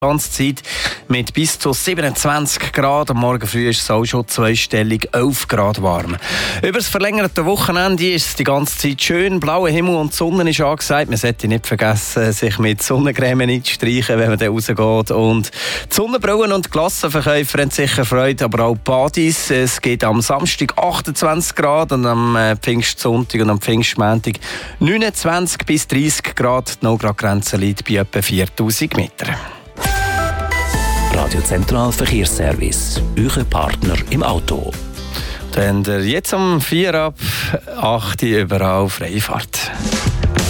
die ganze Zeit mit bis zu 27 Grad. Am Morgen früh ist es auch schon zweistellig 11 Grad warm. Über das verlängerte Wochenende ist es die ganze Zeit schön. Blauer Himmel und die Sonne ist angesagt. Man sollte nicht vergessen, sich mit Sonnencreme nicht zu streichen, wenn man dann rausgeht. Und die Sonnenbrillen und Glassenverkäufer haben sicher Freude, aber auch Badis. Es geht am Samstag 28 Grad und am Pfingstsonntag und am Pfingstmontag 29 bis 30 Grad. Die 0-Grad-Grenze liegt bei etwa 4000 Metern. Radio Zentral Verkehrsservice, Euer Partner im Auto. Dann jetzt um 4 ab 8 überall Freifahrt.